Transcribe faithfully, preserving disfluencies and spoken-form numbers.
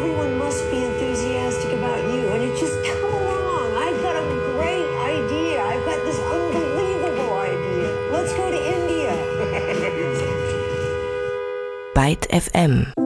everyone must be enthusiastic about you. And it just come along. I've got a great idea. I've got this unbelievable idea. Let's go to India. Byte F M